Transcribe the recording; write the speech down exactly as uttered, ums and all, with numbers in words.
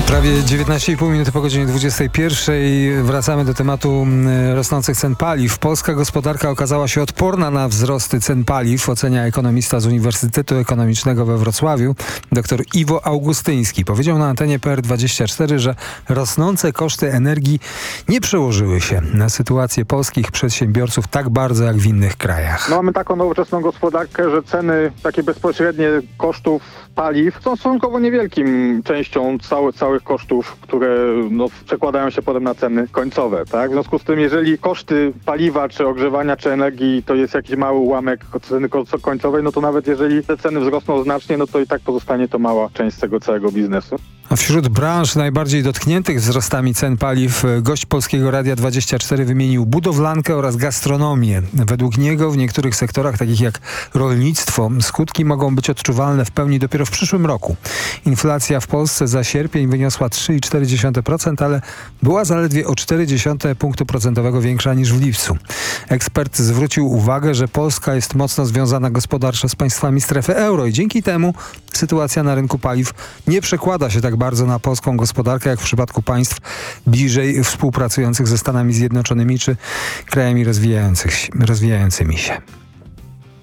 Prawie dziewiętnaście i pół minuty po godzinie dwudziestej pierwszej. Wracamy do tematu rosnących cen paliw. Polska gospodarka okazała się odporna na wzrosty cen paliw, ocenia ekonomista z Uniwersytetu Ekonomicznego we Wrocławiu, dr Iwo Augustyński. Powiedział na antenie P R dwadzieścia cztery, że rosnące koszty energii nie przełożyły się na sytuację polskich przedsiębiorców tak bardzo jak w innych krajach. No, mamy taką nowoczesną gospodarkę, że ceny takie bezpośrednie kosztów paliw są stosunkowo niewielkim częścią całych, całych kosztów, które no, przekładają się potem na ceny końcowe. Tak? W związku z tym, jeżeli koszty paliwa, czy ogrzewania, czy energii to jest jakiś mały ułamek ceny końcowej, no to nawet jeżeli te ceny wzrosną znacznie, no to i tak pozostanie to mała część tego całego biznesu. A wśród branż najbardziej dotkniętych wzrostami cen paliw gość Polskiego Radia dwadzieścia cztery wymienił budowlankę oraz gastronomię. Według niego w niektórych sektorach, takich jak rolnictwo, skutki mogą być odczuwalne w pełni dopiero w przyszłym roku. Inflacja w Polsce za sierpień wyniosła trzy i cztery dziesiąte procent, ale była zaledwie o cztery dziesiąte punktu procentowego większa niż w lipcu. Ekspert zwrócił uwagę, że Polska jest mocno związana gospodarczo z państwami strefy euro i dzięki temu sytuacja na rynku paliw nie przekłada się tak bardzo na polską gospodarkę, jak w przypadku państw bliżej współpracujących ze Stanami Zjednoczonymi czy krajami rozwijających, rozwijającymi się.